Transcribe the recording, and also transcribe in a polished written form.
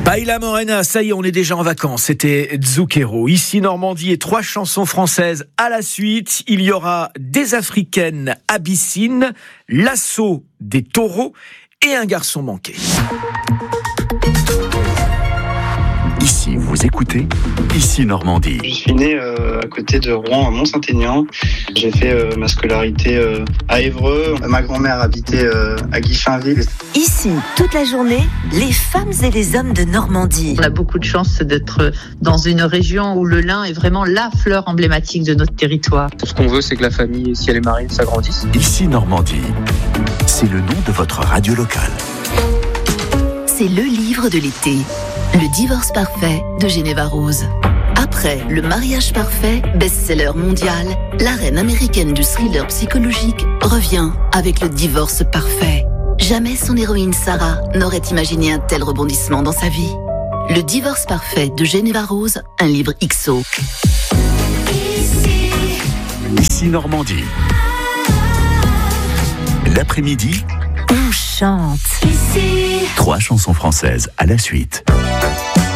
Baila Morena, ça y est, on est déjà en vacances. C'était Zucchero. Ici Normandie et 3 chansons françaises à la suite. Il y aura des Africaines abyssines, l'assaut des taureaux et un garçon manqué. Ici, vous écoutez Ici Normandie. Je suis né à côté de Rouen, à Mont-Saint-Aignan. J'ai fait ma scolarité à Évreux. Ma grand-mère habitait à Guichainville. Ici, toute la journée, les femmes et les hommes de Normandie. On a beaucoup de chance d'être dans une région où le lin est vraiment la fleur emblématique de notre territoire. Tout ce qu'on veut, c'est que la famille, si elle est mariée, s'agrandisse. Ici Normandie, c'est le nom de votre radio locale. C'est le livre de l'été. Le divorce parfait de Geneva Rose. Après Le mariage parfait, best-seller mondial, la reine américaine du thriller psychologique revient avec Le divorce parfait. Jamais son héroïne Sarah n'aurait imaginé un tel rebondissement dans sa vie. Le divorce parfait de Geneva Rose, un livre XO. Ici Normandie. L'après-midi, On chante. 3 chansons françaises à la suite.